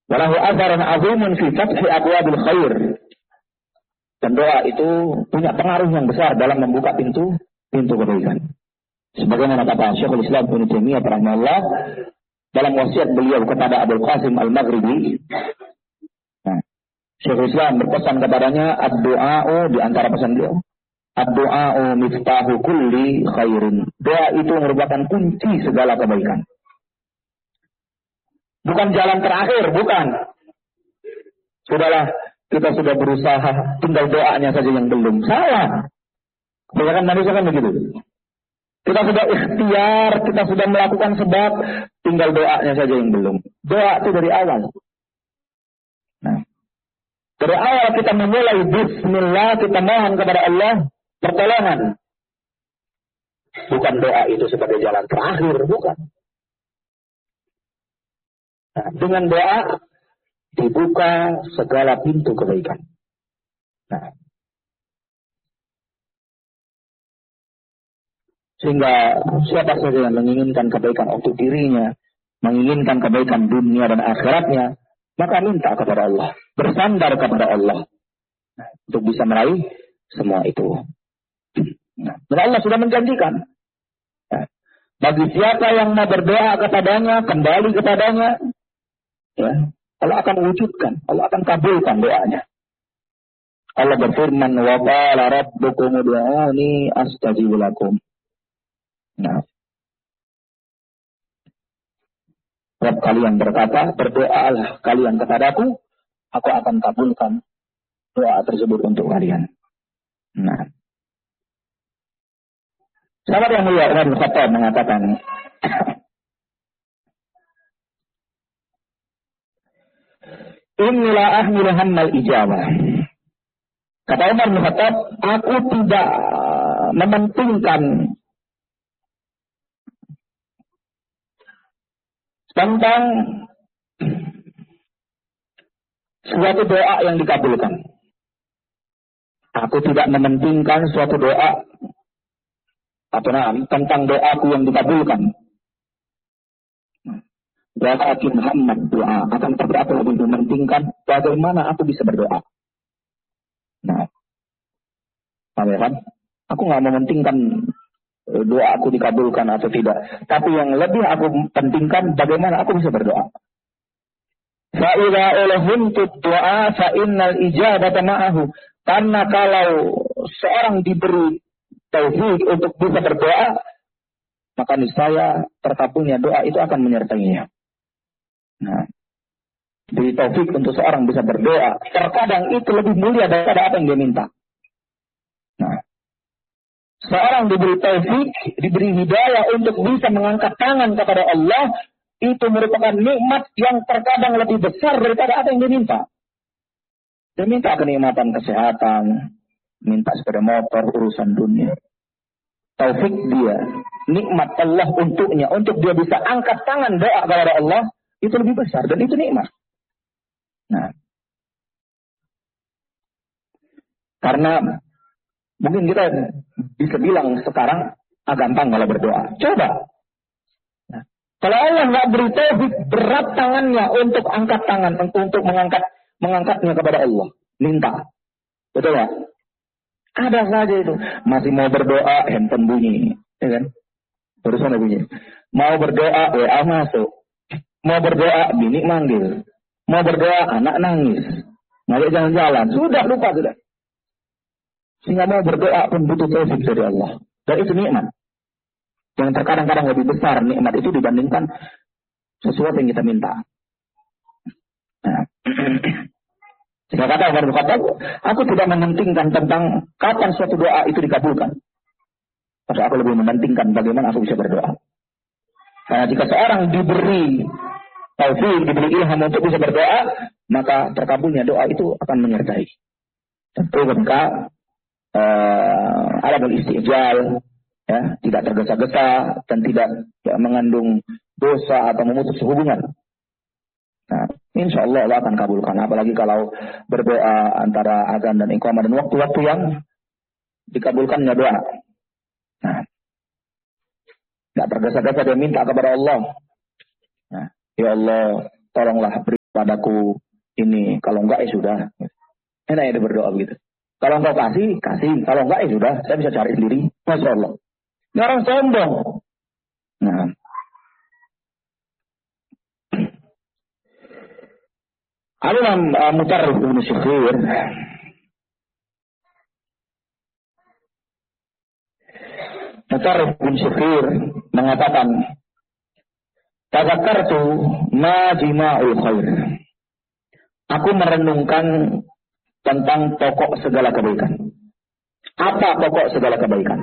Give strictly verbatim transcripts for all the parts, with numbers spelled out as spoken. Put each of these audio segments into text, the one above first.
Walahu atharun 'azimun fi fathi abwabil khair. Dan doa itu punya pengaruh yang besar dalam membuka pintu pintu kebaikan. Sebagaimana kata Syekhul Islam Ibnu Taimiyah rahimahullah dalam wasiat beliau kepada Abul Qasim Al-Maghribi. Nah, Syekhul Islam berpesan kepadanya, ad-du'a'u, di antara pesan beliau, ad-du'a'u miftahu kulli khairin. Doa itu merupakan kunci segala kebaikan. Bukan jalan terakhir, bukan. Sudahlah, kita sudah berusaha, tinggal doanya saja yang belum. Salah. Kebanyakan manusia kan begitu. Kita sudah ikhtiar, kita sudah melakukan sebab, tinggal doanya saja yang belum. Doa itu dari awal. Nah, dari awal kita memulai bismillah, kita mohon kepada Allah pertolongan. Bukan doa itu sebagai jalan terakhir, bukan. Nah, dengan doa dibuka segala pintu kebaikan. Nah, sehingga siapa saja yang menginginkan kebaikan untuk dirinya, menginginkan kebaikan dunia dan akhiratnya, maka minta kepada Allah, bersandar kepada Allah, nah, untuk bisa meraih semua itu. Nah, dan Allah sudah menjanjikan, nah, bagi siapa yang mau berdoa kepadanya, kembali kepadanya, ya, Allah akan wujudkan, Allah akan kabulkan doanya. Allah berfirman, wa qala rabbukum ud'uni astajib lakum. Nah, Rabb kalian berkata, berdoalah kalian kepadaku, aku akan kabulkan doa tersebut untuk kalian. Nah, sahabat yang mulia Umar bin Khattab mengatakan, Inni la ahmilu hammal ijabah. Kata Umar bin Khattab, aku tidak mementingkan tentang suatu doa yang dikabulkan. Aku tidak mementingkan suatu doa atau nah, tentang doaku yang dikabulkan. Walakin hamad doa, akan tapi aku lebih mementingkan bagaimana aku bisa berdoa. Nah, kan? Aku nggak mementingkan doa aku dikabulkan atau tidak, tapi yang lebih aku pentingkan bagaimana aku bisa berdoa. Fa idza ulhimtu doa fa innal ijabata ma'ahu. Karena kalau seorang diberi taufik untuk bisa berdoa, maka niscaya terkabulnya doa itu akan menyertainya. Nah, diberi taufik untuk seorang bisa berdoa, terkadang itu lebih mulia daripada apa yang dia minta. Nah, seorang diberi taufik, diberi hidayah untuk bisa mengangkat tangan kepada Allah, itu merupakan nikmat yang terkadang lebih besar daripada apa yang dia minta. Dia minta kenikmatan kesehatan, minta sepeda motor, urusan dunia. Taufik dia, nikmat Allah untuknya, untuk dia bisa angkat tangan doa kepada Allah, itu lebih besar dan itu nikmat. Nah, karena mungkin kita bisa bilang sekarang ah, gampang kalau berdoa. Coba. Nah, kalau Allah nggak beri taufik, berat tangannya untuk angkat tangan, untuk mengangkat mengangkatnya kepada Allah, minta. Betul ya? Ada saja itu. Masih mau berdoa, handphone bunyi, ya kan? Barusan bunyi. Mau berdoa, W A masuk. Mau berdoa, bini manggil. Mau berdoa, anak nangis. Ngajak jalan-jalan. Sudah lupa sudah. Sehingga mau berdoa pun butuh taufik dari Allah. Dan itu nikmat. Yang terkadang-kadang lebih besar nikmat itu dibandingkan sesuatu yang kita minta. Nah. Sehingga kata Umar bin Khattab, aku tidak mementingkan tentang kapan suatu doa itu dikabulkan. Tapi aku lebih mementingkan bagaimana aku bisa berdoa. Karena jika seorang diberi taufik, diberi ilham untuk bisa berdoa, maka terkabulnya doa itu akan menyertai. Tentu ketika Uh, alamul istijal, ya, tidak tergesa-gesa dan tidak ya, mengandung dosa atau memutus hubungan. Nah, insya Allah Allah akan kabulkan. Apalagi kalau berdoa antara azan dan iqamah dan waktu-waktu yang dikabulkannya doa. Nah, tidak tergesa-gesa dia minta kepada Allah. Nah, ya Allah, tolonglah beri padaku ini. Kalau enggak ya sudah. Enak ya dia berdoa begitu. Kalau engkau kasih, kasih. Kalau enggak ya sudah, saya bisa cari sendiri. Masya Allah. Ini orang sombong. Nah. Al-Imam uh, Mutarrif bin Syukhir Mutarrif bin Syukhir mengatakan, Tazakkartu ma jima'ul khair. Aku merenungkan tentang pokok segala kebaikan. Apa pokok segala kebaikan?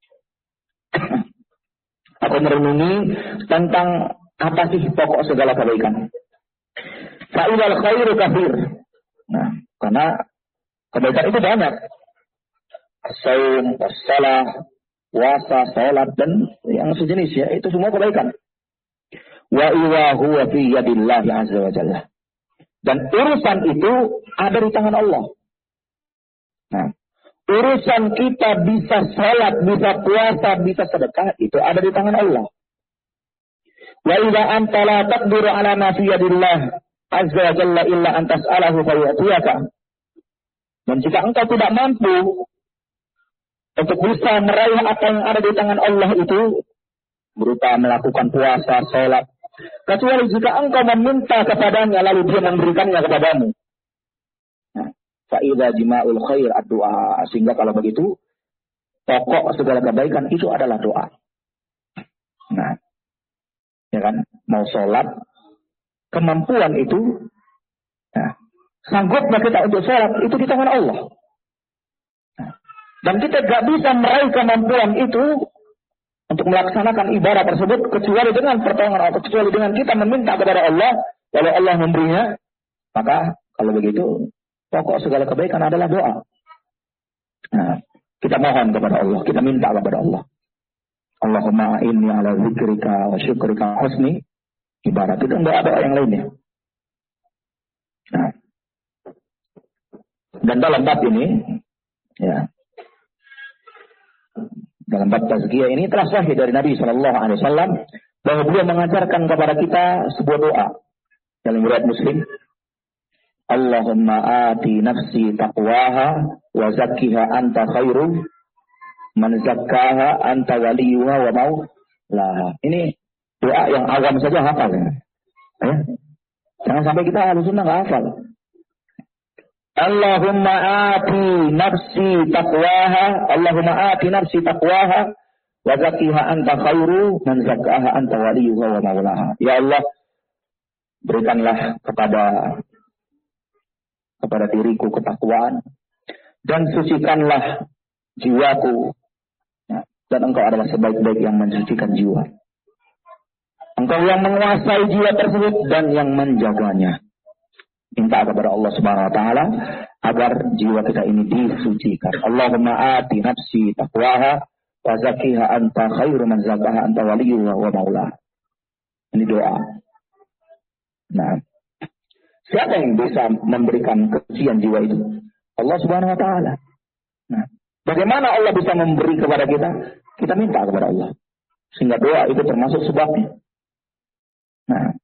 Aku merenungi tentang apa sih pokok segala kebaikan. Fa'idal khairu kafir. Nah, karena kebaikan itu banyak. As-saum, as-salah, puasa, salat, dan yang sejenis ya, itu semua kebaikan. Wa iwa huwa fi yadillahi azza wa jalla. Dan urusan itu ada di tangan Allah. Nah, urusan kita bisa salat, bisa puasa, bisa sedekah, itu ada di tangan Allah. Wa idza anta la taqdiru ala ma fi yadillah azza wa jalla illa an tas'alahu fa yu'tiyaka. Dan jika engkau tidak mampu untuk bisa meraih apa yang ada di tangan Allah itu berupa melakukan puasa, salat, kecuali jika engkau meminta kepadanya lalu dia memberikannya kepadamu. Nah, fa idza jima'ul khair ad-du'a. Sehingga kalau begitu pokok segala kebaikan itu adalah doa. Nah, ya kan, mau sholat, kemampuan itu, nah, sanggupnya kita untuk sholat itu di tangan Allah. Nah, dan kita gak bisa meraih kemampuan itu untuk melaksanakan ibadah tersebut kecuali dengan pertolongan Allah, kecuali dengan kita meminta kepada Allah, lalu Allah memberinya. Maka kalau begitu pokok segala kebaikan adalah doa. Nah, kita mohon kepada Allah, kita minta kepada Allah. Allahumma inni ala zikrika wa syukrika husni ibarat. Itu enggak ada yang lainnya. Nah, dan dalam bab ini, ya, dalam bab tazkiyah ini telah sahih dari Nabi Shallallahu Alaihi Wasallam bahwa beliau mengajarkan kepada kita sebuah doa dalam riwayat Muslim. Allahumma ati nafsi taqwaha wa zakkiha anta khairu man zakkaha anta waliyuha wa maulaha. Ini doa yang awam saja hafal ya. Eh? Jangan sampai kita ahlu sunnah nggak hafal. Allahumma ati nafsi taqwaha, Allahumma ati nafsi taqwaha wa zakkiha anta khairu man zakkaha anta waliyuha wa maulaha. Ya Allah, berikanlah kepada kepada diriku ketakwaan dan sucikanlah jiwaku. Dan engkau adalah sebaik-baik yang mensucikan jiwa. Engkau yang menguasai jiwa tersebut dan yang menjaganya. Minta kepada Allah Subhanahu wa taala agar jiwa kita ini disucikan. Allahumma ati nafsi taqwaha wa zakkiha anta khairu man zakkaha anta waliyuha wa maulaha. Ini doa. Nah, siapa yang bisa memberikan kesucian jiwa itu? Allah Subhanahu wa taala. Nah, bagaimana Allah bisa memberi kepada kita? Kita minta kepada Allah. Sehingga doa itu termasuk sebabnya. Nah.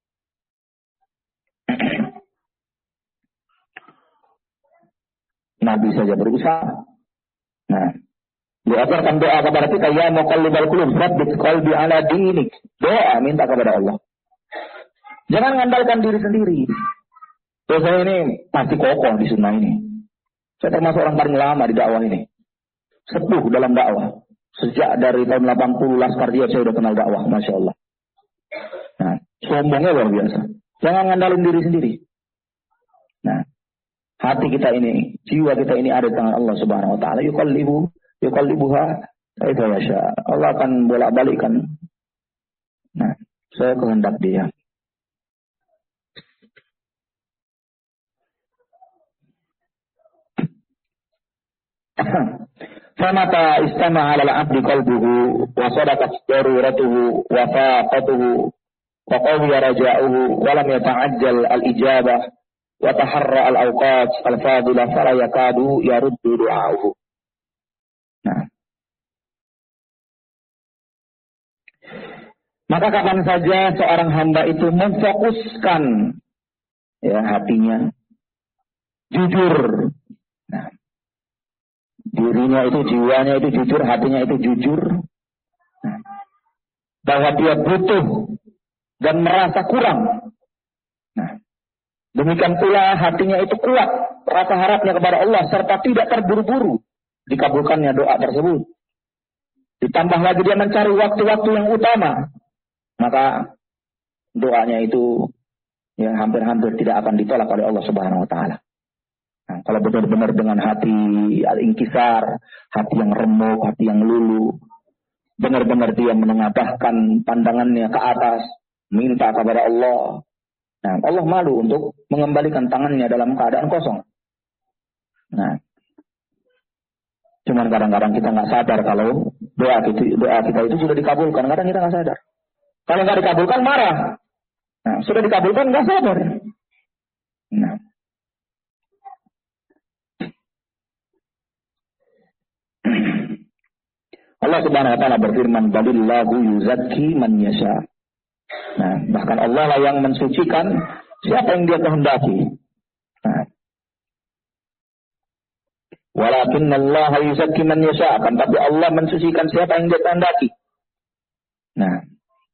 Nabi saja berusaha. Nah. Diajarkan doa kepada kita. Ya muqallibal qulub, tsabbit qalbi ala dinik. Doa minta kepada Allah. Jangan mengandalkan diri sendiri. Terus saya ini pasti kokoh di sunnah ini. Saya termasuk orang paling lama di dakwah ini. Sepuh dalam dakwah. Sejak dari tahun delapan puluh Laskar Jihad saya udah kenal dakwah, Masya Allah. Nah, sombongnya luar biasa. Jangan ngandalin diri sendiri. Nah, hati kita ini, jiwa kita ini ada di tangan Allah Subhanahu wa taala. Yuqallibu, yuqallibuha kaifa yasha. Allah akan bolak-balikkan. Nah, saya kehendak Dia. Famata istama ala al-abdi qalbuhu wa sadaqat daruratuhu wa faqatuhu wa qawiya raja'uhu wa lam yata'ajjal al-ijabah wa taharra al-awqat al-fadilah fala yakadu yaruddu du'a'uhu. Nah, maka kapan saja seorang hamba itu memfokuskan ya hatinya jujur. Nah, dirinya itu, jiwanya itu jujur, hatinya itu jujur. Nah, bahwa dia butuh dan merasa kurang. Nah, demikian pula hatinya itu kuat, rasa harapnya kepada Allah, serta tidak terburu-buru dikabulkannya doa tersebut. Ditambah lagi dia mencari waktu-waktu yang utama, maka doanya itu ya hampir-hampir tidak akan ditolak oleh Allah Subhanahu wa taala. Nah, kalau benar-benar dengan hati al-inkisar, hati yang remuk, hati yang luluh, benar-benar dia menengadahkan pandangannya ke atas, minta kepada Allah. Nah, Allah malu untuk mengembalikan tangannya dalam keadaan kosong. Nah, cuman kadang-kadang kita nggak sadar kalau doa kita, doa kita itu sudah dikabulkan. Kadang kita nggak sadar. Kalau nggak dikabulkan marah. Nah, sudah dikabulkan nggak sadar. Nah, Allah Subhanahu wa taala berfirman, "Balillahu yuzakki man yasha." Nah, bahkan Allah lah yang mensucikan siapa yang dia kehendaki. Nah, walakin Allah yuzakki man yasha, akan tapi Allah mensucikan siapa yang dia kehendaki. Nah,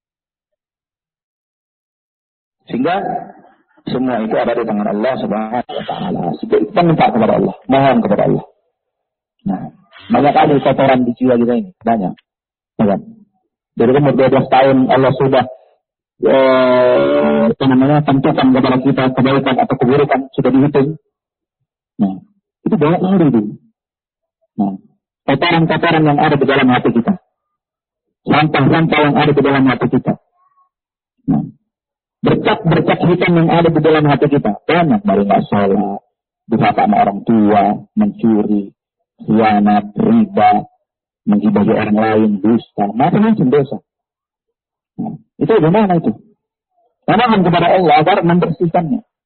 sehingga semua itu ada di tangan Allah Subhanahu wa taala. Kita minta kepada Allah, mohon kepada Allah. Nah, banyak kali kotoran di jiwa kita ini, banyak. Banyak. Dari umur dua belas tahun Allah sudah eh, apa namanya, tentukan kepada kita kebaikan atau keburukan sudah dihitung. Nah, itu banyak kali itu. Nah, kotoran-kotoran yang ada di dalam hati kita, sampah-sampah yang ada di dalam hati kita. Nah, bercak-bercak hitam yang ada di dalam hati kita banyak, dari nggak sholat, durhaka sama orang tua, mencuri, khianat, riba, menggibahi orang lain, dusta, macam-macam dosa. Nah, itu bagaimana itu? Mohon kepada Allah agar membersihkannya.